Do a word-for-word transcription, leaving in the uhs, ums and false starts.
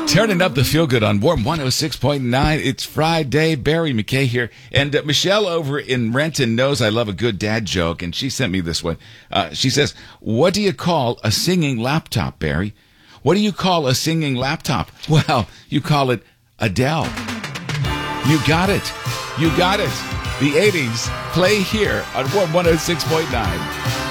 Turning up the feel good on Warm one oh six point nine. It's Friday. Barry McKay here. And uh, Michelle over in Renton knows I love a good dad joke, and she sent me this one. Uh, she says, what do you call a singing laptop, Barry? What do you call a singing laptop? Well, you call it Adele. You got it. You got it. The eighties play here on Warm one oh six point nine.